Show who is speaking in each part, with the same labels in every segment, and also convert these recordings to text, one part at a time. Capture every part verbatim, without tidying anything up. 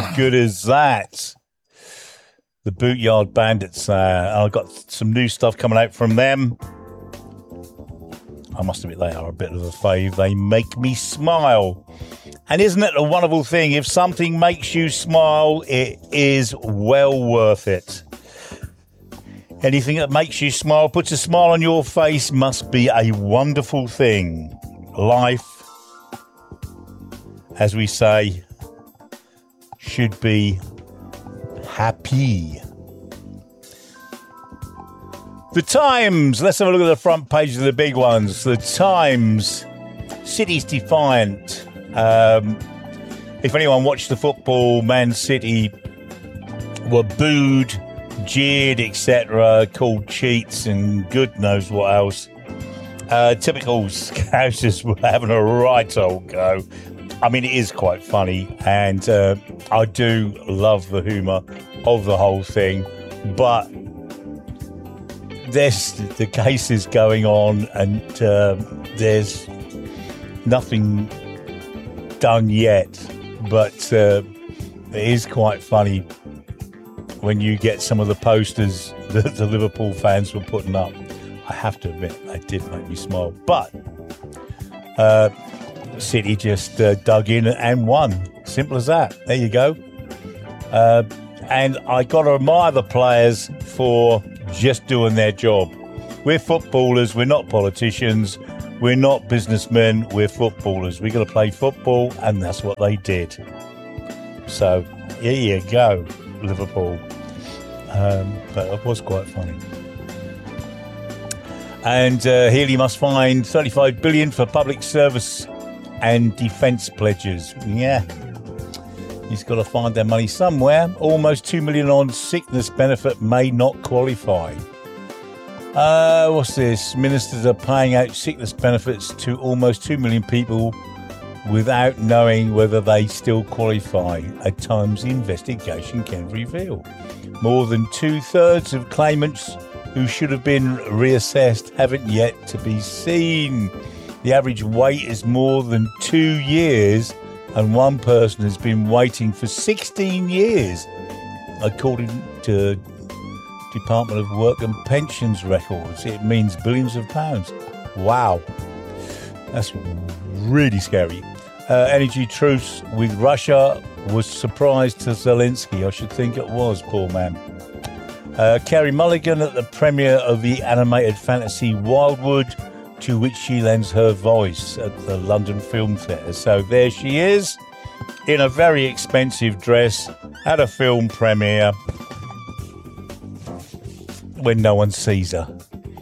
Speaker 1: How good is that? The Bootyard Bandits. Uh, I've got some new stuff coming out from them. I must admit they are a bit of a fave. They make me smile. And isn't it a wonderful thing? If something makes you smile, it is well worth it. Anything that makes you smile, puts a smile on your face, must be a wonderful thing. Life, as we say, should be happy. The Times. Let's have a look at the front page of the big ones. The Times. City's defiant. Um, if anyone watched the football, Man City were booed, jeered, et cetera, called cheats and good knows what else. Uh, typical Scousers were having a right old go. I mean, it is quite funny, and uh, I do love the humour of the whole thing, but there's the cases going on, and uh, there's nothing done yet, but uh, it is quite funny when you get some of the posters that the Liverpool fans were putting up. I have to admit, they did make me smile, but uh, City just uh, dug in and won. Simple as that. There you go. Uh, and I got to admire the players for just doing their job. We're footballers. We're not politicians. We're not businessmen. We're footballers. We're going to play football, and that's what they did. So here you go, Liverpool. Um, but it was quite funny. And uh, Healy must find thirty-five billion dollars for public service and defence pledges. Yeah, he's got to find their money somewhere. Almost two million dollars on sickness benefit may not qualify. Uh, what's this? Ministers are paying out sickness benefits to almost two million people without knowing whether they still qualify. At times, the investigation can reveal. More than two-thirds of claimants who should have been reassessed haven't yet to be seen. The average wait is more than two years, and one person has been waiting for sixteen years, according to Department of Work and Pensions records. It means billions of pounds. Wow. That's really scary. Uh, energy truce with Russia was surprise to Zelensky. I should think it was, poor man. Uh, Carey Mulligan at the premiere of the animated fantasy Wildwood, to which she lends her voice at the London Film Theatre. So there she is, in a very expensive dress, at a film premiere, when no one sees her.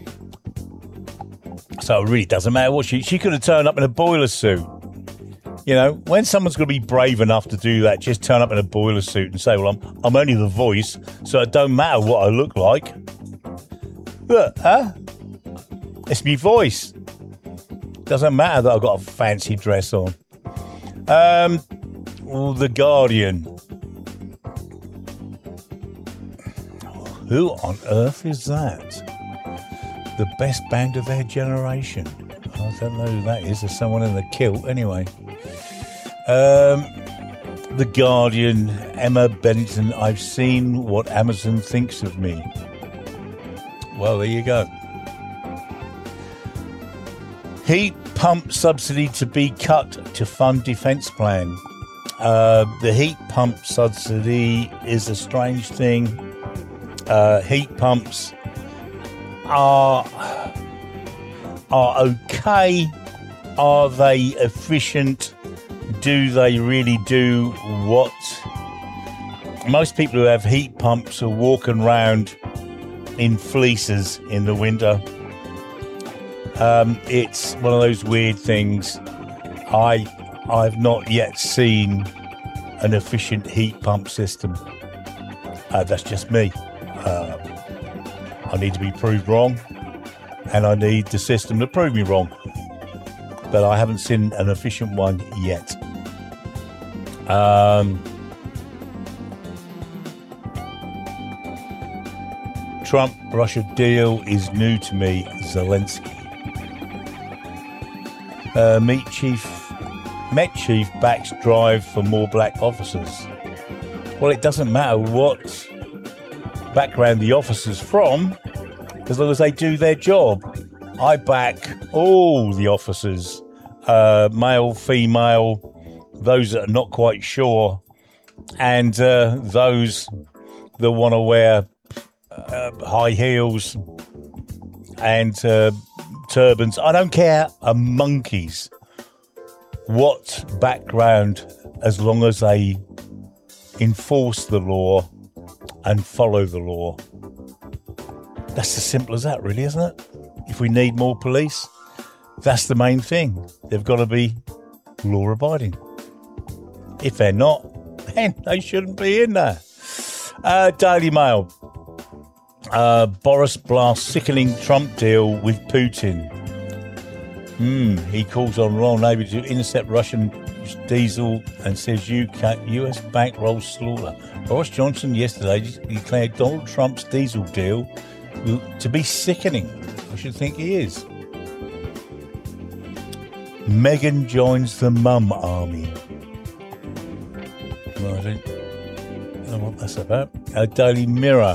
Speaker 1: So it really doesn't matter what she... She could have turned up in a boiler suit. You know, when someone's going to be brave enough to do that, just turn up in a boiler suit and say, well, I'm I'm only the voice, so it don't matter what I look like. Look, huh? It's me voice. Doesn't matter that I've got a fancy dress on. Um, well, The Guardian. Who on earth is that? The best band of their generation. I don't know who that is. There's someone in the kilt. Anyway. Um, The Guardian, Emma Bennington. I've seen what Amazon thinks of me. Well, there you go. Heat pump subsidy to be cut to fund defence plan. Uh, the heat pump subsidy is a strange thing. Uh, heat pumps are are okay. Are they efficient? Do they really do what? Most people who have heat pumps are walking around in fleeces in the winter. Um, it's one of those weird things. I I've not yet seen an efficient heat pump system. Uh, that's just me. Uh, I need to be proved wrong, and I need the system to prove me wrong. But I haven't seen an efficient one yet. Um, Trump-Russia deal is new to me, Zelensky. Uh, Meet Chief, Met Chief backs drive for more black officers. Well, it doesn't matter what background the officer's from, as long as they do their job. I back all the officers, uh, male, female, those that are not quite sure, and uh, those that want to wear uh, high heels and uh, turbans. I don't care a monkey's what background, as long as they enforce the law and follow the law. That's as simple as that, really, isn't it? If we need more police, that's the main thing. They've got to be law-abiding. If they're not, then they shouldn't be in there. Uh, Daily Mail. Uh, Boris blasts sickening Trump deal with Putin. Hmm, he calls on Royal Navy to intercept Russian diesel and says U S bankroll slaughter. Boris Johnson yesterday declared Donald Trump's diesel deal to be sickening. I should think he is. Meghan joins the mum army. Well, I don't know what that's about. A Daily Mirror.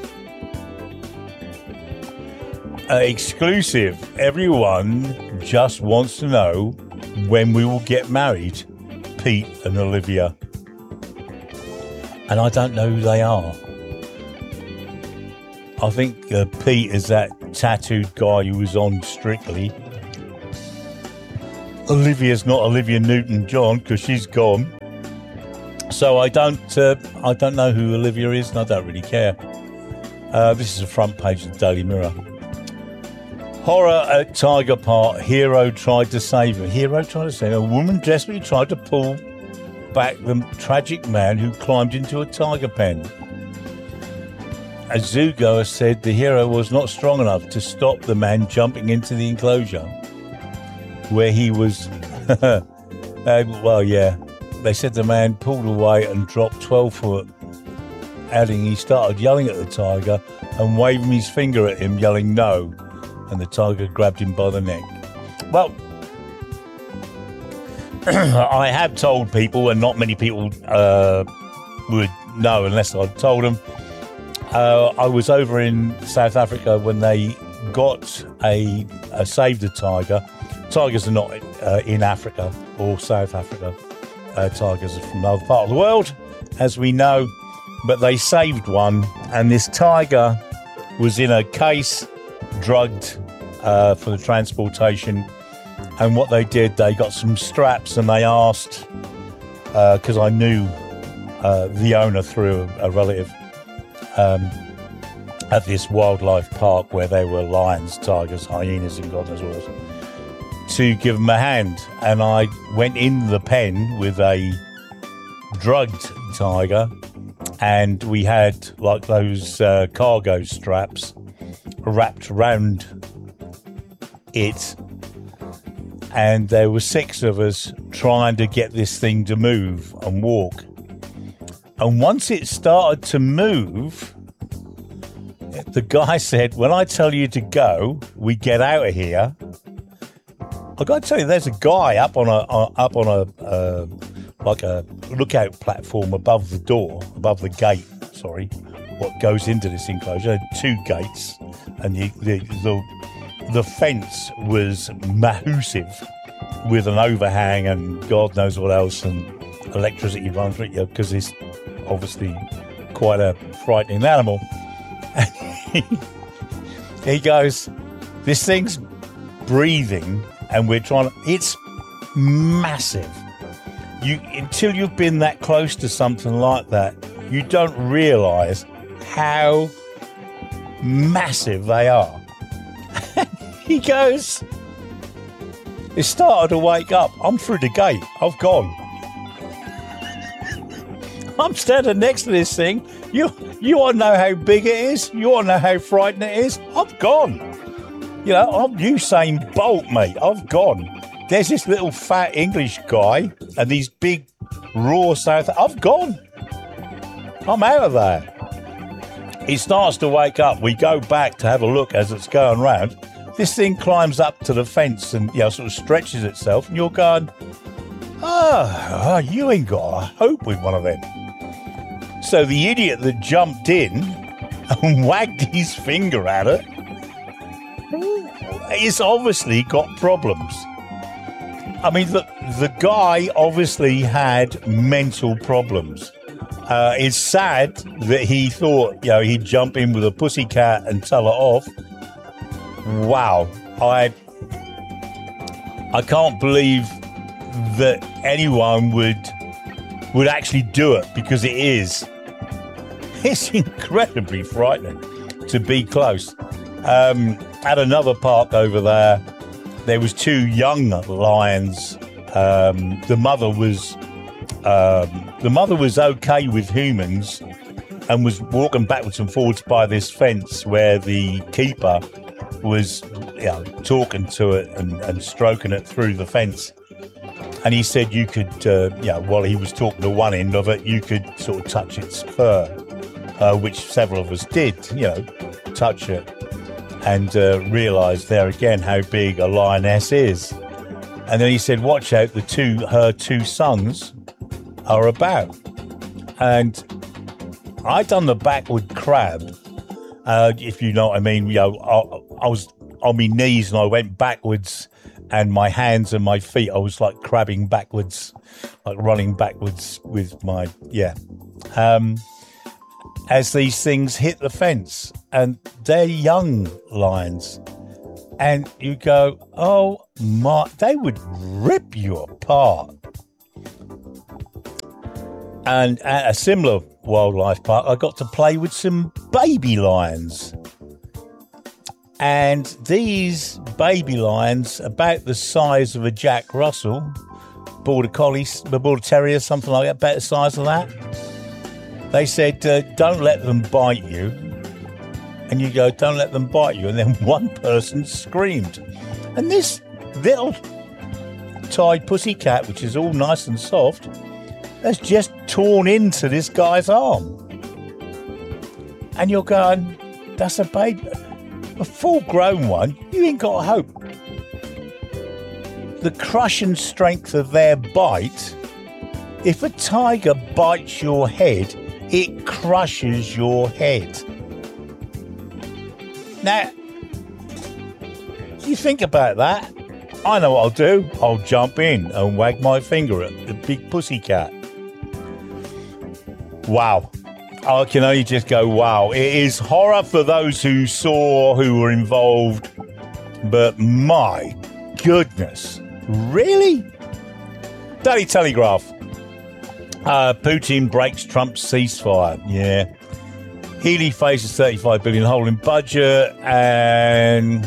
Speaker 1: Uh, exclusive. Everyone just wants to know when we will get married. Pete and Olivia. And I don't know who they are. I think uh, Pete is that tattooed guy who was on Strictly. Olivia's not Olivia Newton-John because she's gone. So I don't, uh, I don't know who Olivia is, and I don't really care. Uh, this is the front page of the Daily Mirror. Horror at Tiger Park. Hero tried to save her. Hero tried to save her. A woman desperately tried to pull back the tragic man who climbed into a tiger pen. A zoogoer said the hero was not strong enough to stop the man jumping into the enclosure where he was. uh, well, yeah. They said the man pulled away and dropped twelve foot, adding he started yelling at the tiger and waving his finger at him, yelling no, and the tiger grabbed him by the neck. Well, I have told people, and not many people uh, would know unless I'd told them. Uh, I was over in South Africa when they got a, a Save the Tiger. Tigers are not uh, in Africa or South Africa. Uh, tigers are from another part of the world, as we know. But they saved one, and this tiger was in a case, drugged uh, for the transportation. And what they did, they got some straps and they asked, because uh, I knew uh, the owner through a, a relative, um, at this wildlife park where there were lions, tigers, hyenas, and God knows what else, to give them a hand. And I went in the pen with a drugged tiger, and we had like those uh, cargo straps wrapped around it. And there were six of us trying to get this thing to move and walk. And once it started to move, the guy said, when I tell you to go, we get out of here. I got to tell you, there's a guy up on a uh, up on a uh, like a lookout platform above the door, above the gate. Sorry, what goes into this enclosure? Two gates, and the the the, the fence was massive, with an overhang and God knows what else, and electricity run through it because it's obviously quite a frightening animal. He goes, this thing's breathing and we're trying to, it's massive. You until you've been that close to something like that, you don't realise how massive they are. He goes, it started to wake up. I'm through the gate. I've gone. I'm standing next to this thing. You you want to know how big it is? You want to know how frightening it is? I've gone. You know, I'm Usain Bolt, mate. I've gone. There's this little fat English guy and these big raw South. I've gone. I'm out of there. It starts to wake up. We go back to have a look as it's going round. This thing climbs up to the fence and, you know, sort of stretches itself, and you're going, oh, you ain't got a hope with one of them. So the idiot that jumped in and wagged his finger at it, he's obviously got problems. I mean, the, the guy obviously had mental problems. Uh, it's sad that he thought, you know, he'd jump in with a pussycat and tell it off. Wow. I, I can't believe that anyone would, would actually do it, because it is. It's incredibly frightening to be close. Um, at another park over there, there was two young lions. Um, the mother was um, the mother was okay with humans and was walking backwards and forwards by this fence where the keeper was, you know, talking to it and, and stroking it through the fence. And he said you could, uh, you know, while he was talking to one end of it, you could sort of touch its fur, uh, which several of us did, you know, touch it. And uh, realised there again how big a lioness is. And then he said, watch out, the two, her two sons are about. And I done the backward crab, uh, if you know what I mean. You know, I, I was on my knees and I went backwards, and my hands and my feet, I was like crabbing backwards, like running backwards with my, yeah. Um, as these things hit the fence, and they're young lions, and you go, oh my, they would rip you apart. And at a similar wildlife park, I got to play with some baby lions. And these baby lions, about the size of a Jack Russell, Border Collie, Border Terrier, something like that, about the size of that. They said, uh, don't let them bite you. And you go, don't let them bite you. And then one person screamed. And this little tied pussycat, which is all nice and soft, has just torn into this guy's arm. And you're going, that's a baby. A full-grown one, you ain't got hope. The crushing strength of their bite, if a tiger bites your head, it crushes your head. Now, you think about that. I know what I'll do. I'll jump in and wag my finger at the big pussycat. Wow. I can only just go, wow. It is horror for those who saw, who were involved. But my goodness. Really? Daily Telegraph. Uh, Putin breaks Trump's ceasefire. Yeah. Healy faces thirty-five billion hole in budget, and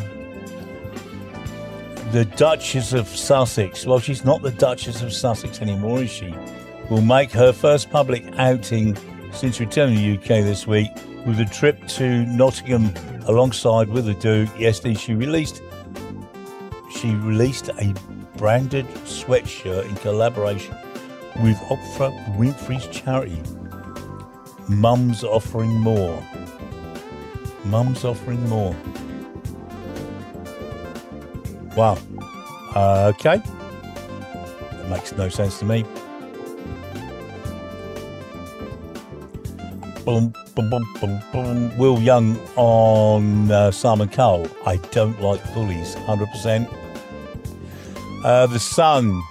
Speaker 1: the Duchess of Sussex, well, she's not the Duchess of Sussex anymore, is she? Will make her first public outing since returning to the U K this week with a trip to Nottingham alongside with the Duke. Yesterday she released she released a branded sweatshirt in collaboration with Oprah Winfrey's charity, Mum's Offering More. Mum's Offering More. Wow. Uh, okay. That makes no sense to me. Boom, boom, boom, boom, boom. Will Young on uh, Simon Cowell. I don't like bullies, one hundred percent. Uh, the Sun.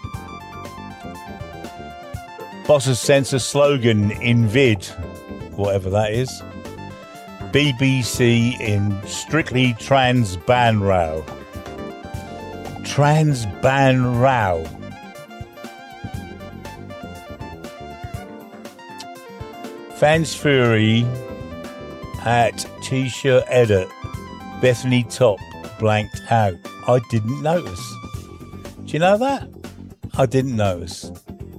Speaker 1: Bosses censor slogan in vid, whatever that is. B B C in strictly trans ban row. Trans ban row. Fans fury at T-shirt edit. Bethany Top blanked out. I didn't notice. Do you know that? I didn't notice.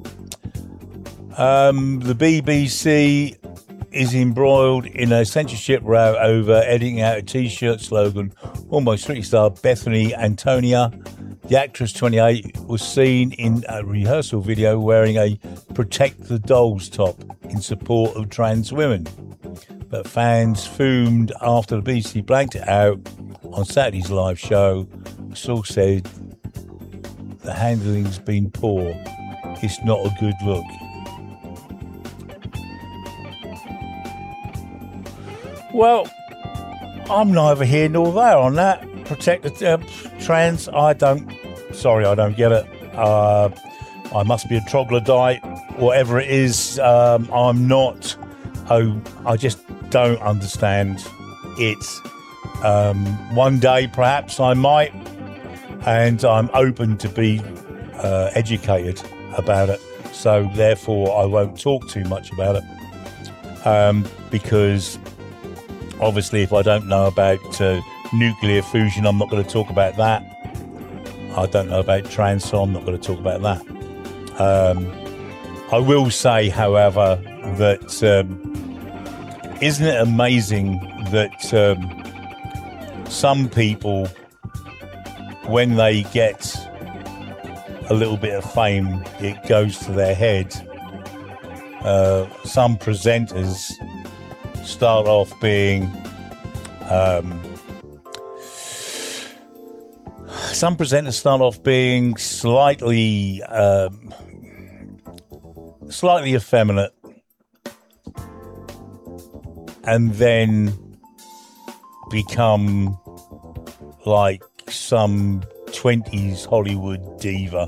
Speaker 1: Um, the B B C is embroiled in a censorship row over editing out a T-shirt slogan. Almost Strictly star Bethany Antonia, the actress twenty-eight, was seen in a rehearsal video wearing a Protect the Dolls top in support of trans women. But fans fumed after the B B C blanked it out on Saturday's live show. Source said the handling's been poor. It's not a good look. Well, I'm neither here nor there on that. Protect the uh, trans, I don't, sorry, I don't get it. Uh, I must be a troglodyte, whatever it is. Um, I'm not, oh, I just don't understand it. Um, one day, perhaps I might, and I'm open to be uh, educated about it. So therefore, I won't talk too much about it. Um, because obviously, if I don't know about uh, nuclear fusion, I'm not going to talk about that. I don't know about trans, so I'm not going to talk about that. Um, I will say, however, that um, isn't it amazing that um, some people, when they get a little bit of fame, it goes to their head. Uh, some presenters start off being um, some presenters start off being slightly um, slightly effeminate, and then become like some twenties Hollywood diva.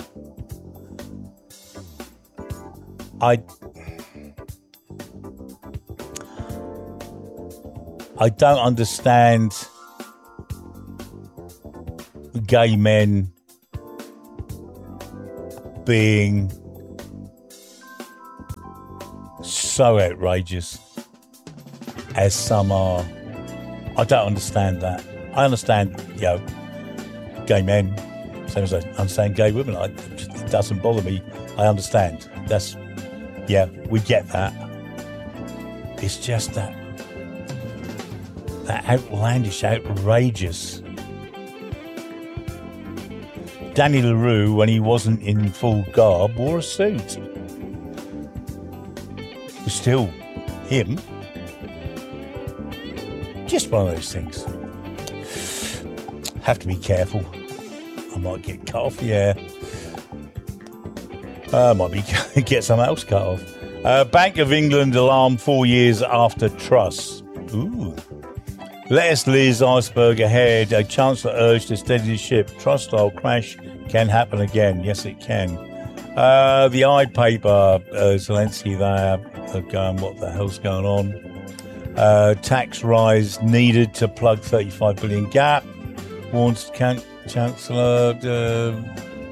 Speaker 1: I I don't understand gay men being so outrageous as some are. I don't understand that. I understand, you know, gay men, same as I understand gay women. I, it doesn't bother me. I understand. That's, yeah, we get that. It's just that that outlandish, outrageous. Danny LaRue, when he wasn't in full garb, wore a suit. It was still him. Just one of those things. Have to be careful. I might get cut off the air. I uh, might be get someone else cut off. Uh, Bank of England alarm four years after Truss. Ooh. Lettuce Liz iceberg ahead. A chancellor urged to steady the ship. Truss style crash can happen again. Yes, it can. Uh, the I paper. Uh, Zelensky there. Uh, going, what the hell's going on? Uh, tax rise needed to plug thirty-five billion gap. Warns can- Chancellor. Uh,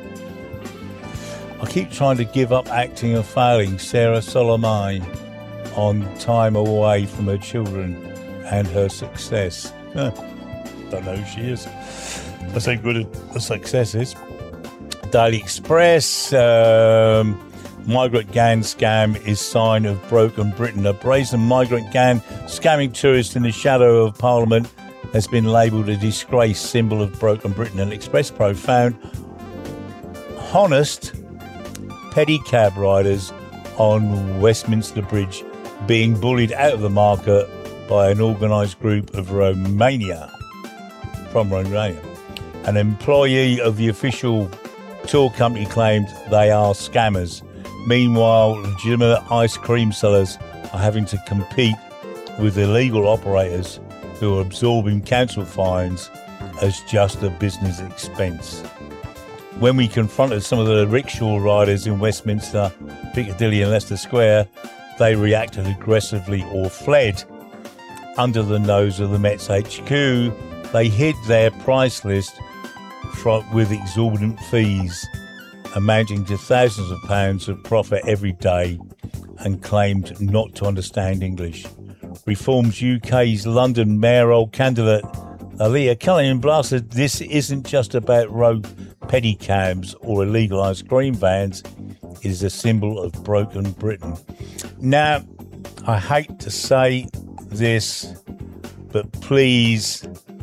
Speaker 1: I keep trying to give up acting and failing. Sarah Solomai on time away from her children and her success. Huh. Don't know who she is. That's how good a success is. Daily Express. Um, migrant gang scam is sign of broken Britain. A brazen migrant gang scamming tourists in the shadow of Parliament has been labelled a disgrace, symbol of broken Britain. And Express Pro found honest pedicab riders on Westminster Bridge being bullied out of the market by an organised group of Romania, from Romania. An employee of the official tour company claimed they are scammers. Meanwhile, legitimate ice cream sellers are having to compete with illegal operators who are absorbing council fines as just a business expense. When we confronted some of the rickshaw riders in Westminster, Piccadilly and Leicester Square, they reacted aggressively or fled. Under the nose of the Met's H Q, they hid their price list from, with exorbitant fees, amounting to thousands of pounds of profit every day, and claimed not to understand English. Reform's U K's London mayoral candidate, Aaliyah Cullinan, blasted, "This isn't just about rogue pedicabs or illegal ice cream vans. It is a symbol of broken Britain." Now, I hate to say this, but please,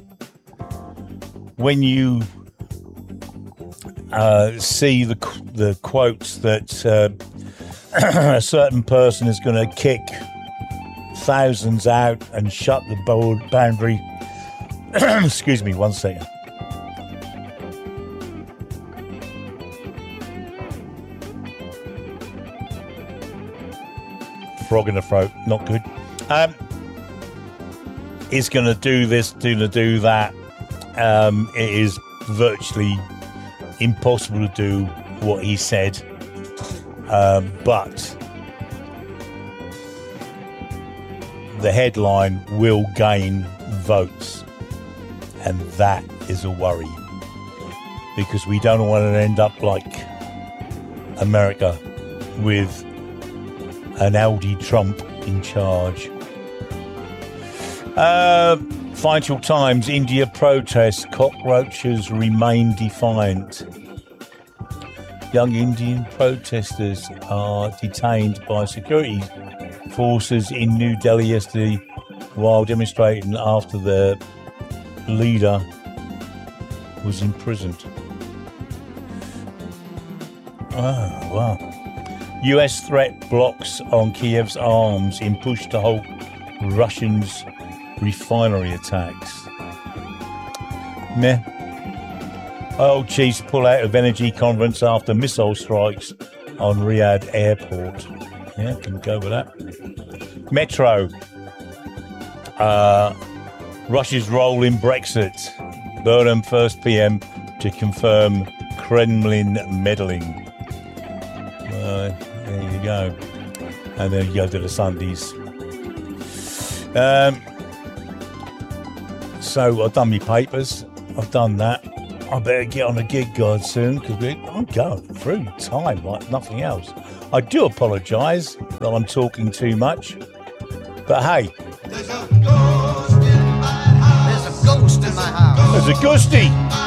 Speaker 1: when you uh, see the the quotes that uh, a certain person is going to kick thousands out and shut the board boundary. Excuse me, one second. Frog in the throat, not good. Um, is going to do this, going to do that. Um, it is virtually impossible to do what he said. Um, but the headline will gain votes. And that is a worry. Because we don't want to end up like America with an Aldi Trump in charge. Uh, Financial Times, India protests, cockroaches remain defiant. Young Indian protesters are detained by security forces in New Delhi yesterday while demonstrating after their leader was imprisoned. Oh, wow. U S threat blocks on Kiev's arms in push to halt Russians' refinery attacks. Meh. Oh, chiefs pull out of energy conference after missile strikes on Riyadh airport. Yeah, can go with that. Metro. Uh, Russia's role in Brexit. Burnham first P M to confirm Kremlin meddling. Uh, there you go. And then you go to the Sundays. Um, so I've done my papers. I've done that. I better get on a gig guide soon because I'm going through time like nothing else. I do apologise that I'm talking too much. But hey.
Speaker 2: There's a ghost in my house. There's a ghost in my house.
Speaker 1: There's a ghosty.